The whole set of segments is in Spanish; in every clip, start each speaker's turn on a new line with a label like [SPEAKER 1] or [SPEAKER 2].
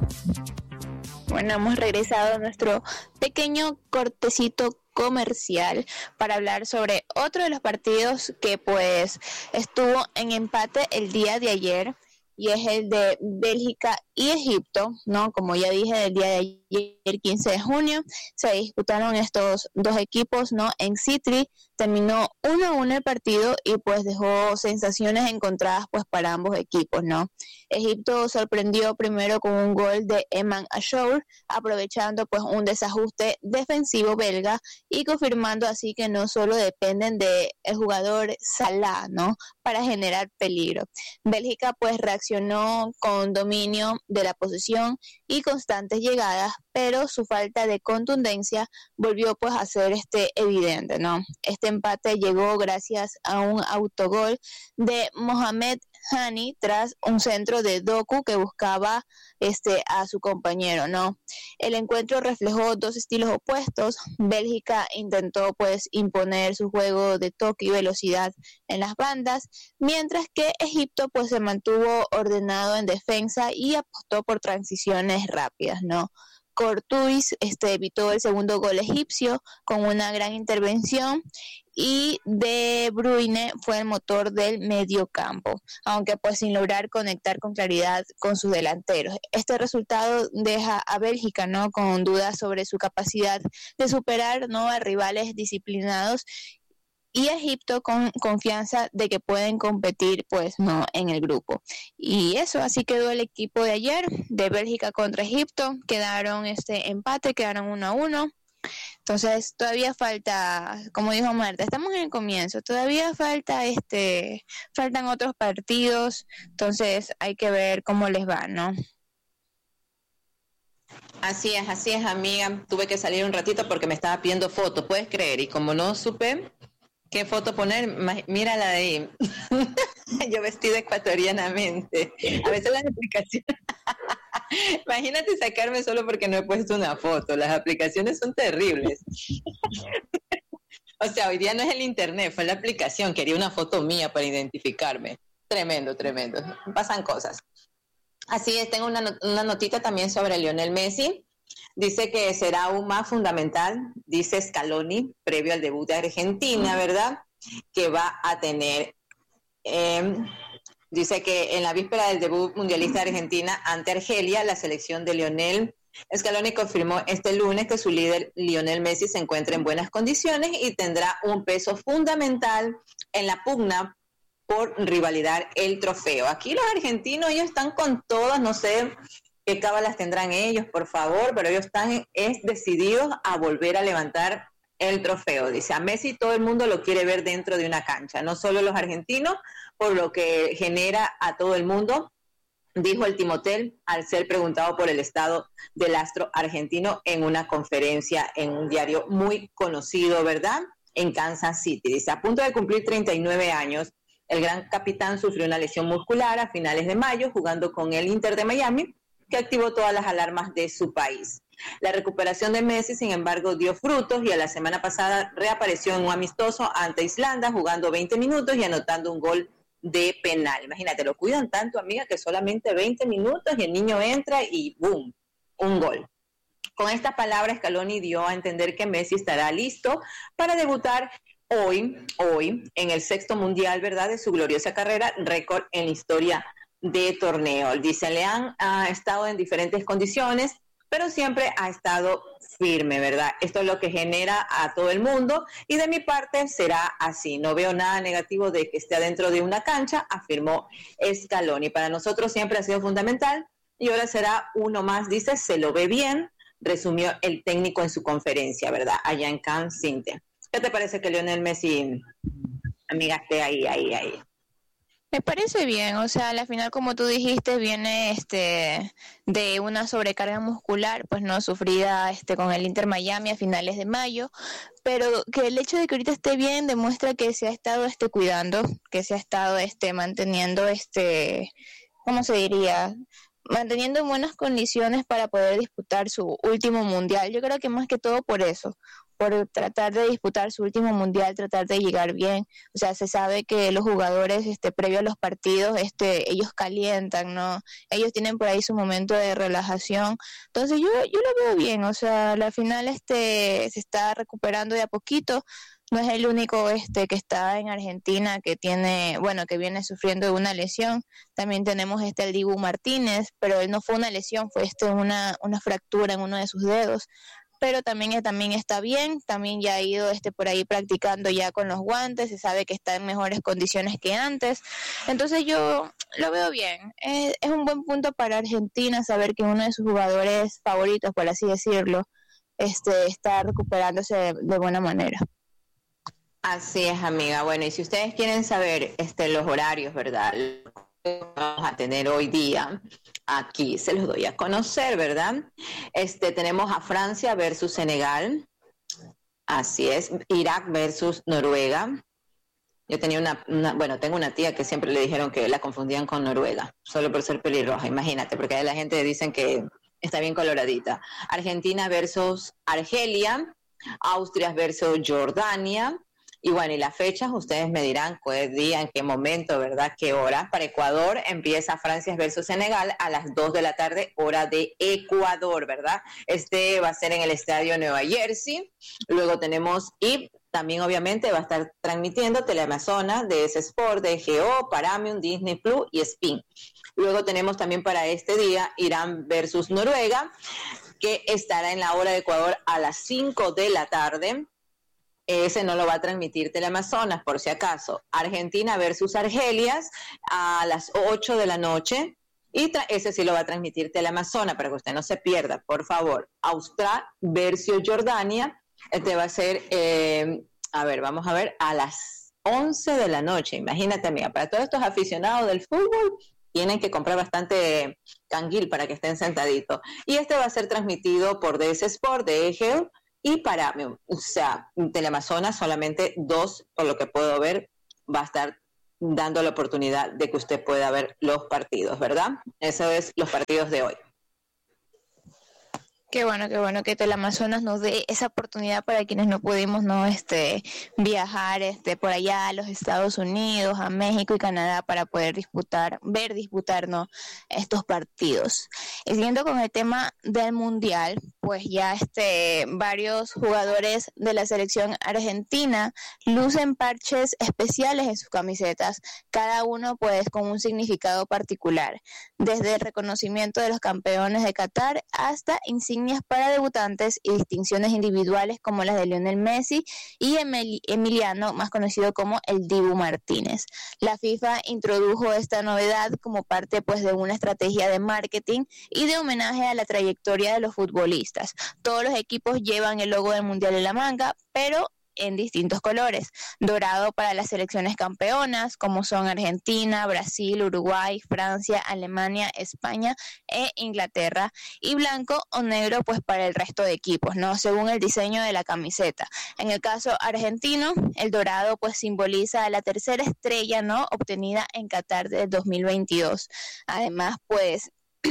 [SPEAKER 1] Bueno, hemos regresado a nuestro pequeño cortecito comercial para hablar sobre otro de los partidos que pues estuvo en empate el día de ayer, y es el de Bélgica y Egipto, ¿no? Como ya dije, el día de ayer, 15 de junio, se disputaron estos dos equipos, ¿no? En Sitri terminó 1-1 el partido y pues dejó sensaciones encontradas pues para ambos equipos, ¿no? Egipto sorprendió primero con un gol de Eman Ashour, aprovechando pues un desajuste defensivo belga y confirmando así que no solo dependen de el jugador Salah, ¿no? Para generar peligro. Bélgica pues reaccionó con dominio de la posesión y constantes llegadas, pero su falta de contundencia volvió pues a ser evidente, ¿no? Este empate llegó gracias a un autogol de Mohamed Hani tras un centro de Doku que buscaba a su compañero, ¿no? El encuentro reflejó dos estilos opuestos. Bélgica intentó pues imponer su juego de toque y velocidad en las bandas, mientras que Egipto pues se mantuvo ordenado en defensa y apostó por transiciones rápidas, ¿no? Courtois evitó el segundo gol egipcio con una gran intervención, y De Bruyne fue el motor del mediocampo, aunque pues sin lograr conectar con claridad con sus delanteros. Este resultado deja a Bélgica, ¿no?, con dudas sobre su capacidad de superar, ¿no?, a rivales disciplinados, y Egipto con confianza de que pueden competir pues no en el grupo. Y eso, así quedó el equipo de ayer de Bélgica contra Egipto. Quedaron empate, quedaron 1-1. Entonces todavía falta, como dijo Marta, estamos en el comienzo, todavía faltan otros partidos, entonces hay que ver cómo les va, ¿no?
[SPEAKER 2] Así es, amiga. Tuve que salir un ratito porque me estaba pidiendo fotos, ¿puedes creer? Y como no supe qué foto poner, mírala de ahí. Yo vestida ecuatorianamente. A veces las aplicaciones... Imagínate sacarme solo porque no he puesto una foto. Las aplicaciones son terribles. O sea, hoy día no es el internet, fue la aplicación. Quería una foto mía para identificarme. Tremendo. Pasan cosas. Así es, tengo una notita también sobre Lionel Messi. Dice que será aún más fundamental, dice Scaloni, previo al debut de Argentina, ¿verdad?, que va a tener. Dice que en la víspera del debut mundialista de Argentina ante Argelia, la selección de Lionel Scaloni confirmó este lunes que su líder Lionel Messi se encuentra en buenas condiciones y tendrá un peso fundamental en la pugna por rivalidar el trofeo. Aquí los argentinos, ellos están con todas, no sé qué cábalas tendrán ellos, por favor, pero ellos están decididos a volver a levantar el trofeo. Dice, a Messi todo el mundo lo quiere ver dentro de una cancha, no solo los argentinos, por lo que genera a todo el mundo, dijo el Timotel al ser preguntado por el estado del astro argentino en una conferencia en un diario muy conocido, ¿verdad?, en Kansas City. Dice, a punto de cumplir 39 años, el gran capitán sufrió una lesión muscular a finales de mayo jugando con el Inter de Miami, que activó todas las alarmas de su país. La recuperación de Messi, sin embargo, dio frutos y a la semana pasada reapareció en un amistoso ante Islanda, jugando 20 minutos y anotando un gol de penal. Imagínate, lo cuidan tanto, amiga, que solamente 20 minutos y el niño entra y ¡boom!, un gol. Con estas palabras, Scaloni dio a entender que Messi estará listo para debutar hoy, en el 6º mundial, ¿verdad?, de su gloriosa carrera, récord en la historia de torneo. Dice, ha estado en diferentes condiciones, pero siempre ha estado firme, ¿verdad? Esto es lo que genera a todo el mundo y de mi parte será así. No veo nada negativo de que esté adentro de una cancha, afirmó Scaloni. Para nosotros siempre ha sido fundamental y ahora será uno más, dice, se lo ve bien, resumió el técnico en su conferencia, ¿verdad?, allá en Kansas City. ¿Qué te parece que Lionel Messi, amiga, esté ahí?
[SPEAKER 1] Me parece bien, o sea, la final, como tú dijiste, viene de una sobrecarga muscular, pues no sufrida con el Inter Miami a finales de mayo, pero que el hecho de que ahorita esté bien demuestra que se ha estado cuidando, que se ha estado manteniendo ¿cómo se diría?, manteniendo en buenas condiciones para poder disputar su último mundial. Yo creo que más que todo por eso, por tratar de disputar su último mundial, tratar de llegar bien. O sea, se sabe que los jugadores previo a los partidos ellos calientan, ¿no? Ellos tienen por ahí su momento de relajación. Entonces yo lo veo bien, o sea, la final se está recuperando de a poquito. No es el único que está en Argentina que tiene, bueno, que viene sufriendo de una lesión. También tenemos el Dibu Martínez, pero él no fue una lesión, fue una fractura en uno de sus dedos. Pero también está bien, también ya ha ido por ahí practicando ya con los guantes, se sabe que está en mejores condiciones que antes. Entonces yo lo veo bien. Es un buen punto para Argentina saber que uno de sus jugadores favoritos, por así decirlo, está recuperándose de buena manera.
[SPEAKER 2] Así es, amiga. Bueno, y si ustedes quieren saber los horarios, ¿verdad? Lo que vamos a tener hoy día, aquí se los doy a conocer, ¿verdad? Tenemos a Francia versus Senegal. Así es. Irak versus Noruega. Yo tenía tengo una tía que siempre le dijeron que la confundían con Noruega, solo por ser pelirroja, imagínate, porque ahí la gente dicen que está bien coloradita. Argentina versus Argelia. Austria versus Jordania. Y bueno, y las fechas, ustedes me dirán qué día, en qué momento, ¿verdad? ¿Qué hora? Para Ecuador empieza Francia versus Senegal a las 2 de la tarde, hora de Ecuador, ¿verdad? Va a ser en el estadio Nueva Jersey. Luego tenemos, y también obviamente va a estar transmitiendo Teleamazonas, DS Sport, DGO, Paramount, Disney Plus y Spin. Luego tenemos también para este día Irán versus Noruega, que estará en la hora de Ecuador a las 5 de la tarde. Ese no lo va a transmitir Teleamazonas, por si acaso. Argentina versus Argelia a las 8 de la noche. Y ese sí lo va a transmitir Teleamazonas, para que usted no se pierda, por favor. Austria versus Jordania. Va a ser, vamos a ver, a las 11 de la noche. Imagínate, amiga, para todos estos aficionados del fútbol, tienen que comprar bastante canguil para que estén sentaditos. Y va a ser transmitido por DS Sport, DGO, y Paramount, o sea, Teleamazonas solamente 2, por lo que puedo ver, va a estar dando la oportunidad de que usted pueda ver los partidos, ¿verdad? Eso es los partidos de hoy.
[SPEAKER 1] Qué bueno que Teleamazonas nos dé esa oportunidad para quienes no pudimos viajar por allá a los Estados Unidos, a México y Canadá para poder disputar estos partidos. Y siguiendo con el tema del Mundial, pues ya varios jugadores de la selección argentina lucen parches especiales en sus camisetas, cada uno pues con un significado particular, desde el reconocimiento de los campeones de Qatar hasta insignias para debutantes y distinciones individuales como las de Lionel Messi y Emiliano, más conocido como el Dibu Martínez. La FIFA introdujo esta novedad como parte pues de una estrategia de marketing y de homenaje a la trayectoria de los futbolistas. Todos los equipos llevan el logo del Mundial en la manga, pero en distintos colores: dorado para las selecciones campeonas como son Argentina, Brasil, Uruguay, Francia, Alemania, España e Inglaterra, y blanco o negro pues para el resto de equipos, ¿no? Según el diseño de la camiseta. En el caso argentino, el dorado pues simboliza la tercera estrella, ¿no?, obtenida en Qatar del 2022. Además, pues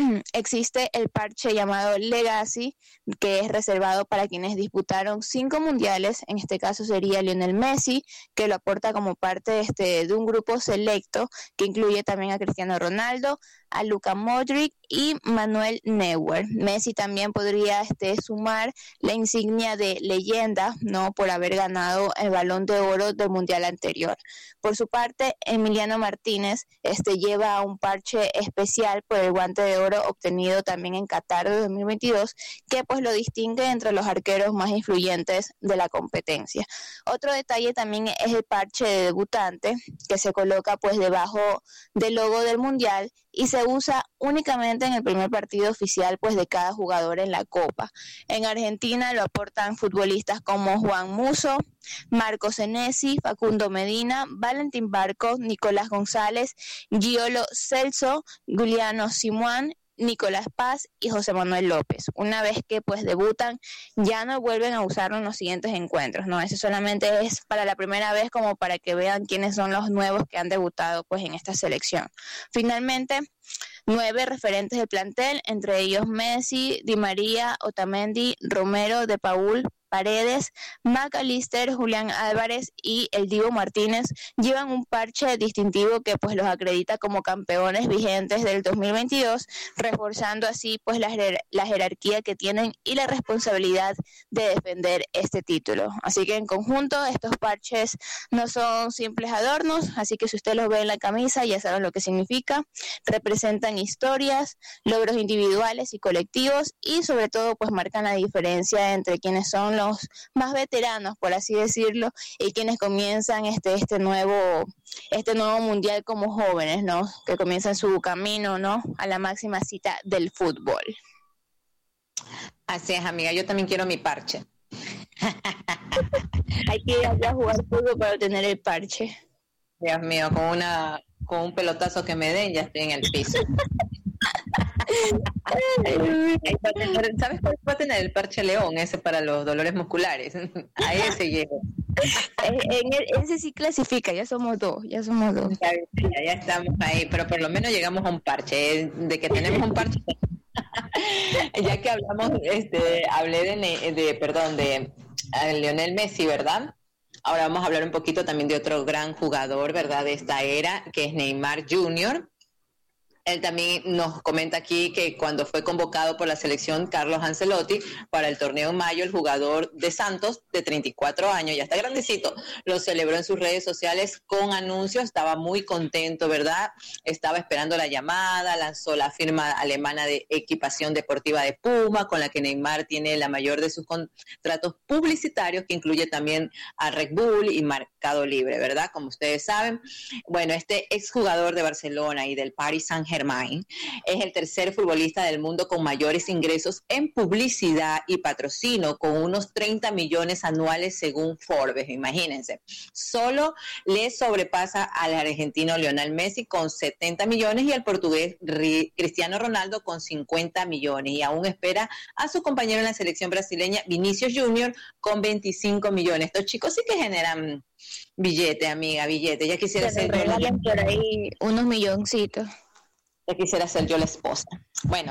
[SPEAKER 1] existe el parche llamado Legacy, que es reservado para quienes disputaron 5 mundiales. En este caso sería Lionel Messi, que lo aporta como parte de un grupo selecto que incluye también a Cristiano Ronaldo, a Luka Modric y Manuel Neuer. Messi también podría sumar la insignia de leyenda, ¿no?, por haber ganado el Balón de Oro del mundial anterior. Por su parte, Emiliano Martínez lleva un parche especial por el guante de oro obtenido también en Qatar de 2022, que pues lo distingue entre los arqueros más influyentes de la competencia. Otro detalle también es el parche de debutante, que se coloca pues debajo del logo del mundial y se usa únicamente en el primer partido oficial pues de cada jugador en la Copa. En Argentina lo aportan futbolistas como Juan Musso, Marco Senesi, Facundo Medina, Valentín Barco, Nicolás González, Giolo Celso, Giuliano Simón, Nicolás Paz y José Manuel López. Una vez que pues debutan, ya no vuelven a usarlo en los siguientes encuentros, ¿no? Eso solamente es para la primera vez, como para que vean quiénes son los nuevos que han debutado pues en esta selección. Finalmente, 9 referentes del plantel, entre ellos Messi, Di María, Otamendi, Romero, De Paul, Paredes, McAllister, Julián Álvarez y el Dibu Martínez, llevan un parche distintivo que pues los acredita como campeones vigentes del 2022, reforzando así pues la jerarquía que tienen y la responsabilidad de defender este título. Así que en conjunto estos parches no son simples adornos, así que si usted los ve en la camisa ya saben lo que significa. Representan historias, logros individuales y colectivos, y sobre todo pues marcan la diferencia entre quienes son los más veteranos, por así decirlo, y quienes comienzan este nuevo mundial como jóvenes, ¿no? Que comienzan su camino, ¿no? A la máxima cita del fútbol.
[SPEAKER 2] Así es, amiga, yo también quiero mi parche.
[SPEAKER 1] Hay que ir allá a jugar fútbol para obtener el parche.
[SPEAKER 2] Dios mío, con un pelotazo que me den, ya estoy en el piso. ¿Sabes cuál va a tener el parche león? Ese para los dolores musculares. A ese llego.
[SPEAKER 1] Ese sí clasifica, ya somos dos. Ya
[SPEAKER 2] estamos ahí, pero por lo menos llegamos a un parche. De que tenemos un parche. Ya que hablé de Lionel Messi, ¿verdad? Ahora vamos a hablar un poquito también de otro gran jugador, ¿verdad? De esta era, que es Neymar Jr. Él también nos comenta aquí que cuando fue convocado por la selección Carlos Ancelotti para el torneo en mayo, el jugador de Santos, de 34 años, ya está grandecito, lo celebró en sus redes sociales con anuncios, estaba muy contento, ¿verdad? Estaba esperando la llamada, lanzó la firma alemana de equipación deportiva de Puma, con la que Neymar tiene la mayor de sus contratos publicitarios, que incluye también a Red Bull y Mercado Libre, ¿verdad? Como ustedes saben. Bueno, este exjugador de Barcelona y del Paris Saint-Germain es el tercer futbolista del mundo con mayores ingresos en publicidad y patrocinio, con unos 30 millones anuales según Forbes, imagínense. Solo le sobrepasa al argentino Lionel Messi con 70 millones y al portugués Cristiano Ronaldo con 50 millones, y aún espera a su compañero en la selección brasileña Vinicius Junior con 25 millones. Estos chicos sí que generan billete, amiga, billete. Ya quisiera
[SPEAKER 1] ser regalan por ahí unos milloncitos.
[SPEAKER 2] Ya quisiera ser yo la esposa. Bueno,